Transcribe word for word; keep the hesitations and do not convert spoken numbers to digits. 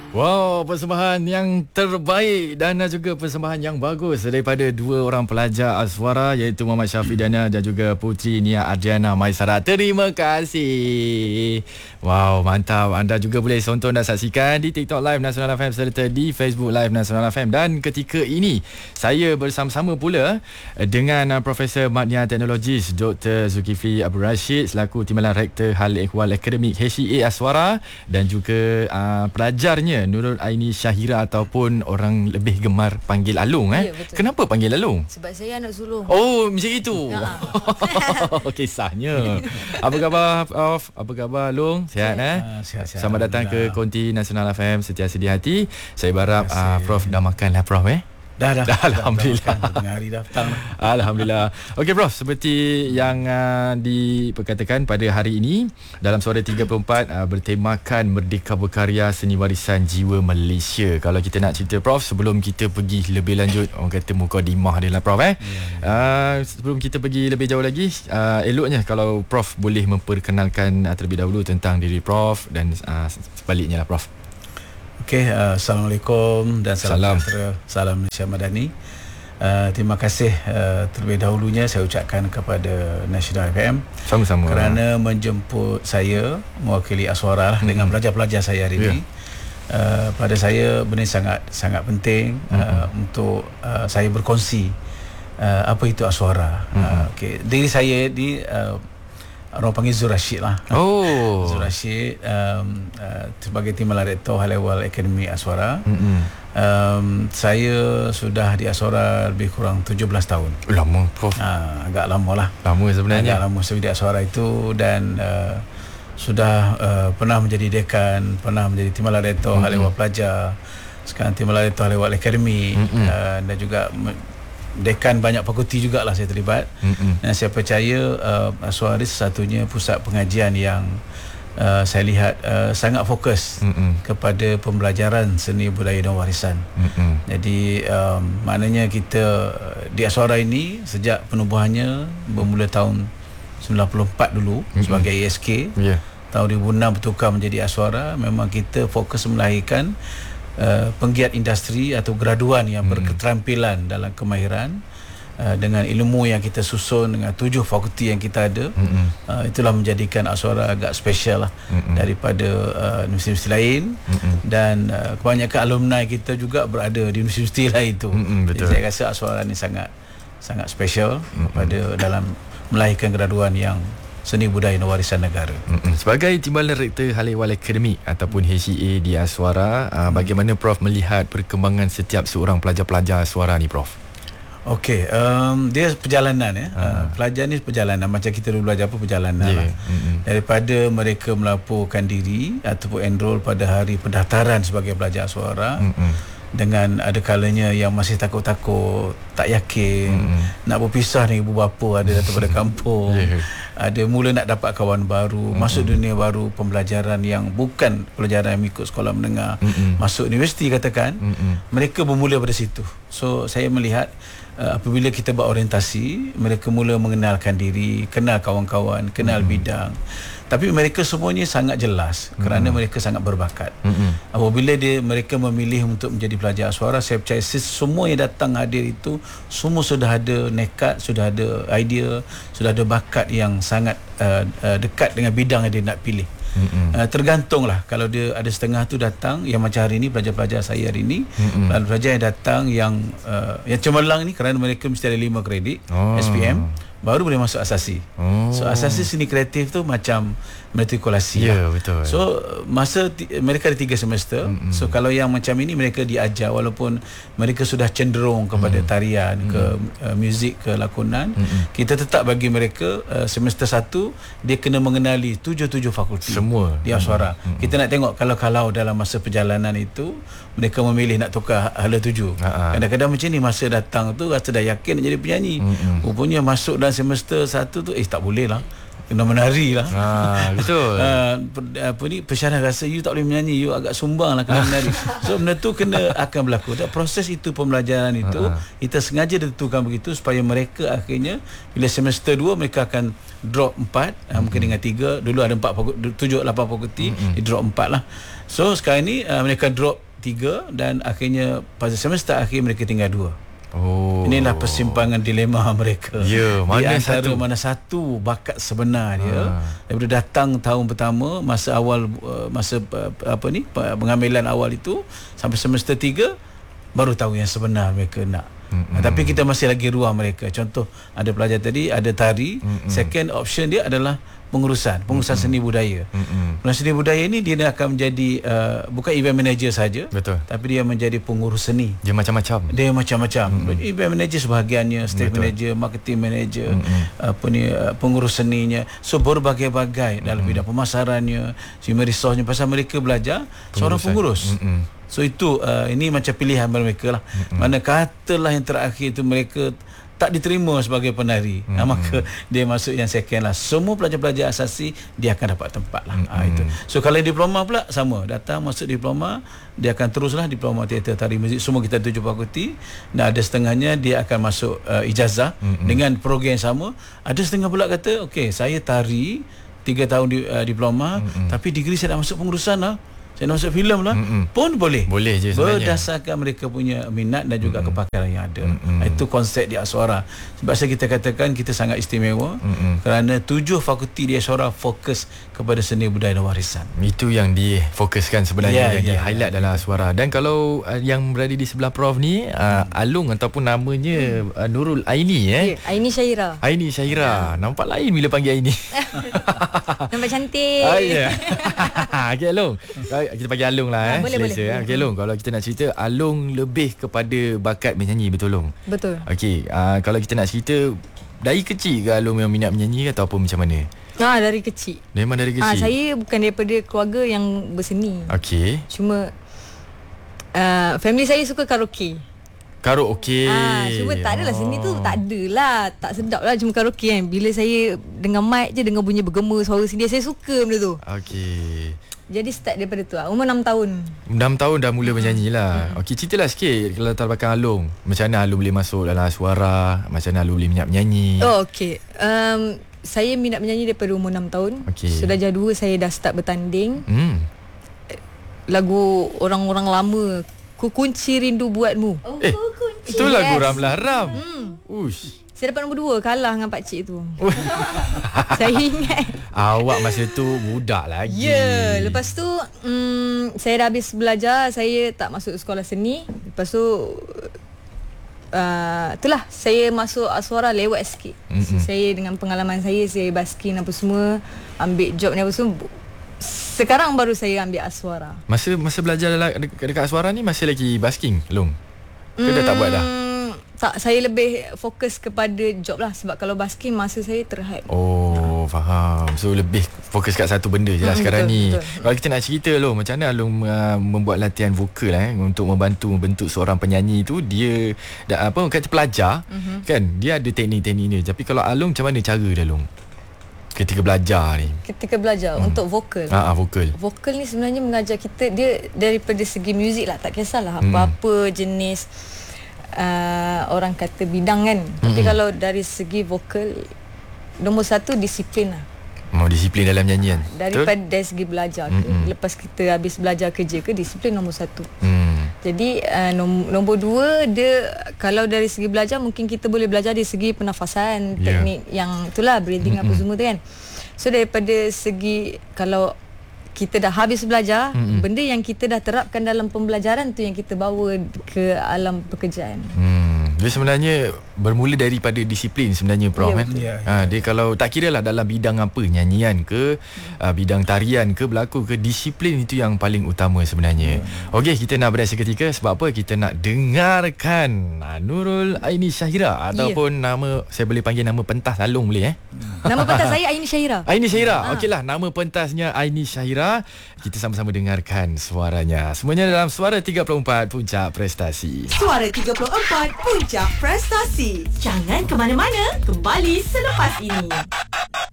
Wow, persembahan yang terbaik dan juga persembahan yang bagus daripada dua orang pelajar Aswara, iaitu Muhammad Syafiq Dana dan juga Putri Nia Adriana Maisara. Terima kasih. Wow, mantap. Anda juga boleh tonton dan saksikan di TikTok Live Nasional F M serta di Facebook Live Nasional F M. Dan ketika ini saya bersama-sama pula dengan Profesor Madnia Teknologis Doktor Zulkifli Abdul Rashid selaku Timbalan Rektor Hal Ehwal Akademik H E A Aswara, dan juga uh, pelajarnya Nurul Aini Syahira ataupun orang lebih gemar panggil Alung. eh. Ya, Kenapa panggil Alung? Sebab saya anak sulung. Oh, macam itu. Ya. Kisahnya. Apa khabar, Prof? Apa khabar, Alung? Sihat, eh? Uh, sihat, sihat. Selamat datang ke Konti Nasional F M Setiasa di Hati. Saya berharap uh, Prof dah makan lah, Prof, eh? Dah, dah. Dah, Alhamdulillah. Dah, dah, hari dah petang. Alhamdulillah. Okey, Prof, seperti yang uh, diperkatakan pada hari ini dalam Suara tiga puluh empat uh, bertemakan Merdeka Berkarya Seni Warisan Jiwa Malaysia. Kalau kita nak cerita, Prof, sebelum kita pergi lebih lanjut, orang kata mukadimah dia lah, Prof, eh. Yeah. Uh, sebelum kita pergi lebih jauh lagi, uh, eloknya kalau Prof boleh memperkenalkan uh, terlebih dahulu tentang diri Prof dan uh, sebaliknya lah, Prof. Okey, uh, Assalamualaikum dan salam Salam. sejahtera. Salam Malaysia Madani. Uh, terima kasih uh, terlebih dahulunya saya ucapkan kepada Nasional F M Sama-sama. kerana menjemput saya mewakili Aswara lah, hmm. dengan pelajar-pelajar saya hari yeah. ini. Uh, pada saya benda sangat sangat penting uh, hmm. untuk uh, saya berkongsi uh, apa itu Aswara. Hmm. Uh, okey, diri saya di uh, orang panggil Zul Rashid lah. Oh. Zul Rashid um, uh, sebagai Timbalan Rektor Hal Ehwal Akademik Aswara. Mm-hmm. Um, saya sudah di Aswara lebih kurang tujuh belas tahun. Lama, Prof. Uh, agak lama lah. Lama sebenarnya. Agak lama saya di Aswara itu, dan uh, sudah uh, pernah menjadi dekan, pernah menjadi Timbalan Rektor mm-hmm. Hal Ehwal Pelajar, sekarang Timbalan Rektor Hal Ehwal Akademik, mm-hmm. uh, dan juga dekan banyak fakulti jugalah saya terlibat. Mm-hmm. Dan saya percaya uh, Aswara satu-satunya pusat pengajian yang uh, saya lihat uh, sangat fokus mm-hmm. kepada pembelajaran seni budaya dan warisan. Mm-hmm. Jadi um, maknanya kita di Aswara ini sejak penubuhannya bermula tahun sembilan puluh empat dulu mm-hmm. sebagai A S K. Yeah. Tahun dua ribu enam bertukar menjadi Aswara. Memang kita fokus melahirkan Uh, penggiat industri atau graduan yang hmm. berketerampilan dalam kemahiran uh, dengan ilmu yang kita susun dengan tujuh fakulti yang kita ada. Hmm. Uh, itulah menjadikan Aswara agak special lah hmm. daripada uh, universiti-universiti lain. Hmm. Dan uh, kebanyakan alumni kita juga berada di universiti lain itu. Hmm, betul. Jadi saya rasa Aswara ni sangat sangat special hmm. pada dalam melahirkan graduan yang seni budaya dan warisan negara. Mm-mm. Sebagai Timbalan Rektor Hal Ehwal Akademik ataupun H E A di Aswara, uh, bagaimana Prof melihat perkembangan setiap seorang pelajar-pelajar Aswara ni, Prof? Okey, um, dia perjalanan ya. Ha. Uh, pelajar ni perjalanan macam kita dulu belajar apa perjalanan yeah. lah. Mm-hmm. Daripada mereka melaporkan diri ataupun enrol pada hari pendaftaran sebagai pelajar Aswara. Mm-hmm. Dengan ada kalanya yang masih takut-takut, tak yakin, mm. nak berpisah dengan ibu bapa, ada datang pada kampung, yeah. ada mula nak dapat kawan baru, mm. masuk dunia baru, pembelajaran yang bukan pelajaran yang ikut sekolah menengah, mm. masuk universiti katakan, mm. mereka bermula pada situ. So saya melihat uh, apabila kita berorientasi, mereka mula mengenalkan diri, kenal kawan-kawan, kenal mm. bidang. Tapi mereka semuanya sangat jelas mm-hmm. kerana mereka sangat berbakat. Mm-hmm. Apabila dia mereka memilih untuk menjadi pelajar Aswara, saya percaya semua yang datang hadir itu semua sudah ada nekat, sudah ada idea, sudah ada bakat yang sangat uh, uh, dekat dengan bidang yang dia nak pilih. Mm-hmm. Uh, tergantunglah, kalau dia ada setengah tu datang yang macam hari ini pelajar-pelajar saya hari ini, mm-hmm. pelajar yang datang yang uh, yang cemerlang ni kerana mereka mesti ada lima kredit oh. S P M baru boleh masuk asasi. Oh. So asasi seni kreatif tu macam matrikulasi. Ya, yeah, betul. So masa t- mereka ada tiga semester. Mm-hmm. So kalau yang macam ini mereka diajar walaupun mereka sudah cenderung kepada mm-hmm. tarian, mm-hmm. ke uh, muzik, ke lakonan, mm-hmm. kita tetap bagi mereka uh, semester satu dia kena mengenali tujuh-tujuh fakulti semua di Aswara. Mm-hmm. Kita nak tengok kalau-kalau dalam masa perjalanan itu mereka memilih nak tukar hala tuju. Uh-huh. Kadang-kadang macam ni masa datang tu rasa dah yakin nak jadi penyanyi. Mm-hmm. Rupanya masuk dalam semester satu tu eh tak boleh lah. kena menari lah. Ha, betul. Uh, apa ni, pesyarat rasa you tak boleh menyanyi, you agak sumbang lah kena menari. So benda tu kena akan berlaku. Dan proses itu, pembelajaran itu uh-huh. kita sengaja ditentukan begitu supaya mereka akhirnya bila semester dua mereka akan drop empat, uh-huh. uh, mungkin dengan tiga. Dulu ada empat tujuh lapan fakulti, uh-huh. di drop empat lah. So sekarang ni uh, mereka drop tiga dan akhirnya pada semester akhir mereka tinggal dua. Oh. Inilah persimpangan dilema mereka. Ya, mana di antara satu mana satu bakat sebenar dia. Ha. Daripada datang tahun pertama, masa awal masa apa ni pengambilan awal itu sampai semester tiga baru tahu yang sebenar mereka nak. Mm-hmm. Tapi kita masih lagi ruang mereka. Contoh ada pelajar tadi ada tari, mm-hmm. second option dia adalah pengurusan, pengurusan mm-hmm. seni budaya. Mm-hmm. Pengurusan seni budaya ni dia akan menjadi uh, bukan event manager saja, betul, tapi dia menjadi pengurus seni. Dia macam-macam. Dia macam-macam. Mm-hmm. Event manager sebahagiannya, stage betul. manager, marketing manager, mm-hmm. apa ni uh, pengurus seninya. So berbagai-bagai mm-hmm. dalam bidang pemasarannya, human resource-nya, pasal mereka belajar pengurusan. Seorang pengurus. Mm-hmm. So itu uh, ini macam pilihan mereka lah. Mm-hmm. Mana katalah yang terakhir itu mereka tak diterima sebagai penari, mm-hmm. maka dia masuk yang second lah. Semua pelajar-pelajar asasi dia akan dapat tempat lah. Mm-hmm. ha, itu. So kalau diploma pula sama, datang masuk diploma, dia akan teruslah diploma teater, tari, muzik, semua kita tujuh fakulti. Dan ada setengahnya dia akan masuk uh, ijazah mm-hmm. dengan program yang sama. Ada setengah pula kata okey, saya tari tiga tahun di, uh, diploma, mm-hmm. tapi degree saya dah masuk pengurusan lah, saya nak masuk filem lah, mm-mm. pun boleh. Boleh je sebenarnya. Berdasarkan mereka punya minat dan juga mm-mm. kepakaran yang ada. Mm-mm. Itu konsep di Aswara. Sebab saya kita katakan kita sangat istimewa, mm-mm. kerana tujuh fakulti di Aswara fokus kepada seni budaya dan warisan. Itu yang difokuskan sebenarnya, yeah, yang yeah, di-highlight yeah. dalam Aswara. Dan kalau uh, yang berada di sebelah Prof ni, uh, Alung ataupun namanya uh, Nurul Aini eh. Yeah, Aini Syahira. Aini Syahira. Nampak lain bila panggil Aini. Nampak cantik. Ah, yeah. Okey Alung. Kita panggil Alung lah, eh. Ha, boleh, Selesa, boleh. Eh. Okey Alung, kalau kita nak cerita, Alung lebih kepada bakat menyanyi, betul Alung? Betul. Okey, uh, kalau kita nak cerita, dari kecil ke Alung memang minat menyanyi ke ataupun macam mana? Ah, dari kecil. Memang dari kecil? Ah, saya bukan daripada keluarga yang berseni. Okey. Cuma uh, family saya suka karaoke. Karaoke. Ah, cuma tak adalah, oh. seni tu tak adalah, tak sedap lah cuma karaoke kan. Bila saya dengan mic je, dengan bunyi bergema suara sendiri, saya suka benda tu. Okey. Jadi start daripada tu lah. Umur enam tahun. enam tahun dah mula menyanyi lah. Okey, ceritalah sikit kalau latar belakang Alung. Macam mana Alung boleh masuk dalam Aswara? Macam mana Alung boleh minat menyanyi? Oh, okey. Um, saya minat menyanyi daripada umur enam tahun. Okay. So darjah dua saya dah start bertanding. Hmm. Lagu orang-orang lama, Ku Kunci Rindu Buatmu. Oh, eh, kunci. Itu lagu yes. Ramlah Ram. Hmm. Ush. Saya dapat nombor dua, kalah dengan pakcik tu. Saya ingat. Awak masa tu budak lagi. Ya, yeah. Lepas tu um, saya dah habis belajar, saya tak masuk sekolah seni. Lepas tu uh, itulah saya masuk Aswara lewat sikit. Mm-hmm. So, saya dengan pengalaman saya, saya basking apa semua, ambil job ni apa semua. Sekarang baru saya ambil Aswara. Masa masa belajar dekat Aswara ni masih lagi basking, Long? Ke dah tak buat dah? Tak, saya lebih fokus kepada job lah. Sebab kalau basking masa saya terhad. Oh, faham. So lebih fokus kat satu benda je lah hmm, sekarang betul, ni betul. Kalau kita nak cerita Long, macam mana Long uh, membuat latihan vokal eh, untuk membantu membentuk seorang penyanyi tu. Dia dah, apa, kata pelajar, uh-huh. kan, dia ada teknik-teknik ni. Tapi kalau Alung, macam mana cara dia Long ketika belajar ni? Ketika belajar hmm. untuk vokal. Ah, ah, vokal. Vokal ni sebenarnya mengajar kita, dia daripada segi muzik lah, tak kisahlah hmm. apa-apa jenis uh, orang kata bidang kan. Hmm. Tapi kalau dari segi vokal, nombor satu disiplin lah. Mau disiplin dalam nyanyian. Daripada dari segi belajar ke, hmm. lepas kita habis belajar kerja ke, disiplin nombor satu. Hmm. Jadi uh, nom- nombor dua, dia kalau dari segi belajar mungkin kita boleh belajar dari segi pernafasan, yeah. teknik yang itulah breathing mm-hmm. apa semua tu kan. So daripada segi kalau kita dah habis belajar, mm-hmm. benda yang kita dah terapkan dalam pembelajaran tu yang kita bawa ke alam pekerjaan. Hmm. Dia sebenarnya bermula daripada disiplin sebenarnya Prof. Ya, kan? Ya, ya. Ha, dia kalau tak kira lah dalam bidang apa, nyanyian ke, hmm. uh, bidang tarian ke, berlaku ke, disiplin itu yang paling utama sebenarnya. Hmm. Okey, kita nak berehat seketika. Sebab apa? Kita nak dengarkan uh, Nurul Aini Syahira ataupun ya. nama, saya boleh panggil nama pentas Alung boleh eh? Nama pentas saya Aini Syahira. Aini Syahira. Ha. Okeylah, nama pentasnya Aini Syahira. Kita sama-sama dengarkan suaranya. Semuanya dalam Suara tiga puluh empat Puncak Prestasi. Suara tiga puluh empat Puncak Prestasi. Jangan ke mana-mana, kembali selepas ini.